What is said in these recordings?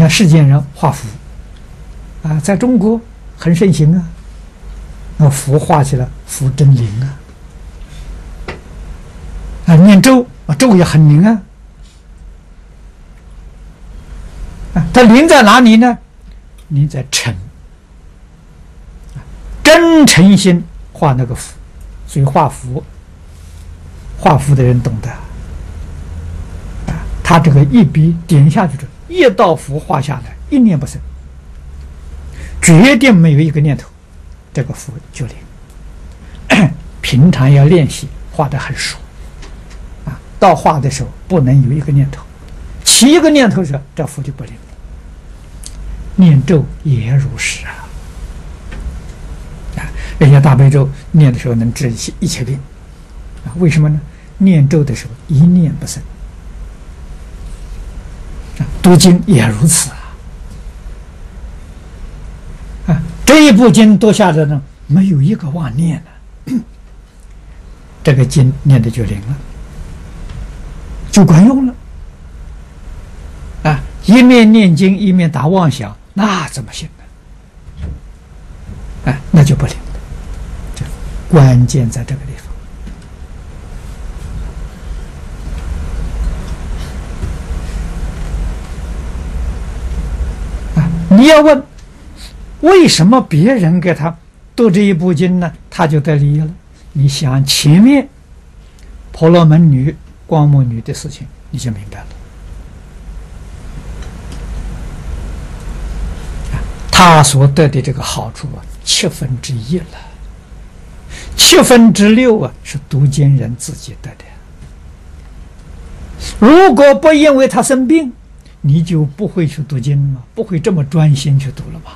看世间人画符啊，在中国很盛行啊，那符画起来符真灵啊，啊，念咒啊，咒也很灵啊，啊，它灵在哪里呢？灵在诚，真诚心画那个符，所以画符的人懂得啊，他这个一笔点下去，一道符画下来，一念不生，决定没有一个念头，这个符就灵。平常要练习画得很熟啊，到画的时候不能有一个念头，起一个念头时，这符就不灵了。念咒也如是啊，人家大悲咒念的时候能治一切病啊，为什么呢？念咒的时候一念不生。读经也如此啊！这一部经读下来呢，没有一个妄念了，这个经念的就灵了，就管用了啊！一面念经一面打妄想，那怎么行呢？啊，那就不灵了。这关键在这个地方。你要问为什么别人给他读这一部经呢，他就得利益了？你想前面婆罗门女、光目女的事情，你就明白了。他所得的这个好处啊，1/7了，6/7啊是读经人自己得的。如果不因为他生病，你就不会去读经吗？不会这么专心去读了吗？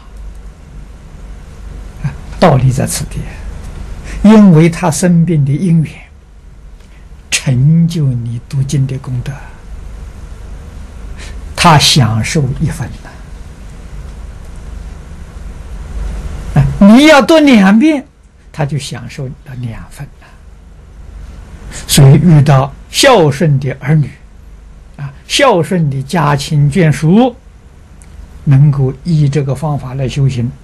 道理在此地，因为他生病的因缘，成就你读经的功德，他享受1分了。你要读2遍，他就享受了2分了。所以遇到孝顺的儿女。孝顺的家亲眷属，能够依这个方法来修行，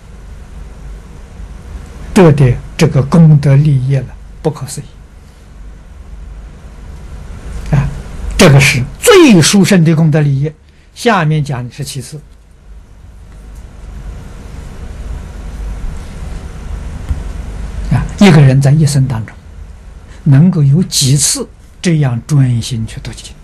得的这个功德利益了，不可思议啊！这个是最殊胜的功德利益。下面讲的是其次啊，一个人在一生当中，能够有几次这样专心去读经？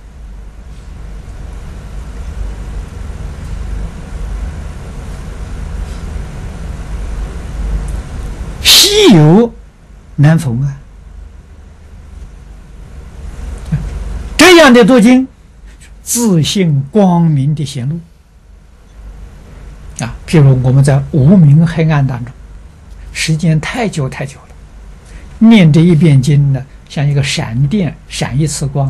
稀有难逢啊！这样的读经，自信光明的显露啊！譬如我们在无明黑暗当中，时间太久了，念这一遍经呢，像一个闪电闪一次光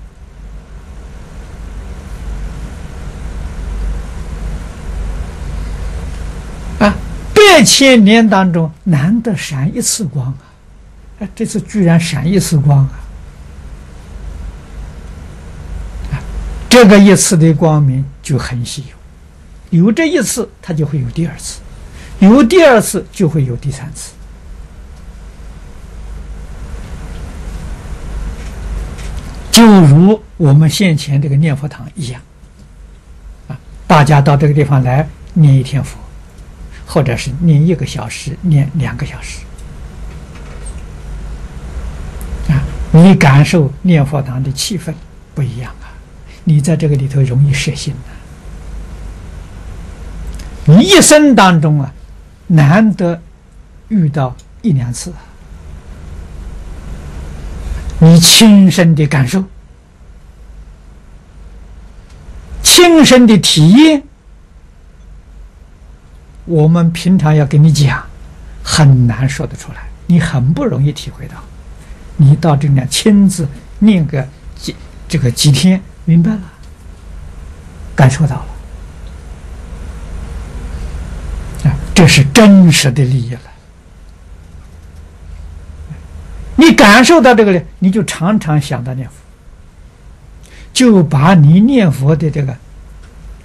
啊！100千年当中难得闪一次光啊！这次居然闪一次光啊！这个一次的光明就很稀有，有这一次，它就会有第2次，有第2次就会有第3次。就如我们现前这个念佛堂一样啊，大家到这个地方来念一天佛。或者是念1个小时，念2个小时，啊，你感受念佛堂的气氛不一样啊！你在这个里头容易摄心你一生当中啊，难得遇到1、2次，你亲身的感受，亲身的体验。我们平常要跟你讲，很难说得出来，你很不容易体会到。你到这里亲自念个几天，明白了，感受到了，啊，这是真实的利益了。你感受到这个了，你就常常想到念佛，就把你念佛的这个